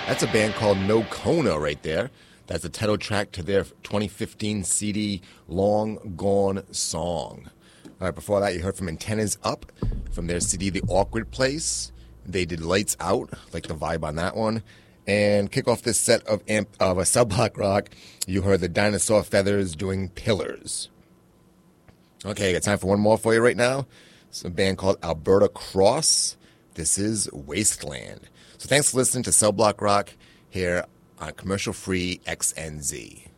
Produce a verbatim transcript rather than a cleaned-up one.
That's a band called No Kona right there. That's the title track to their twenty fifteen C D, Long Gone Song. All right, before that, you heard from Antennas Up from their C D, The Awkward Place. They did Lights Out, like the vibe on that one. And kick off this set of amp, of a Cell Block Rock, you heard the Dinosaur Feathers doing Pillars. Okay, got time for one more for you right now. It's a band called Alberta Cross. This is Wasteland. So thanks for listening to Cell Block Rock here on commercial-free X N Z.